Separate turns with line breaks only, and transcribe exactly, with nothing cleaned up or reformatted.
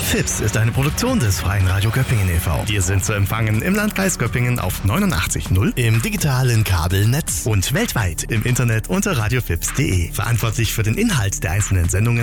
Fips ist eine Produktion des Freien Radio Göppingen e V. Wir sind zu empfangen im Landkreis Göppingen auf neunundachtzig Komma null, im digitalen Kabelnetz und weltweit im Internet unter radiofips punkt de. Verantwortlich für den Inhalt der einzelnen Sendungen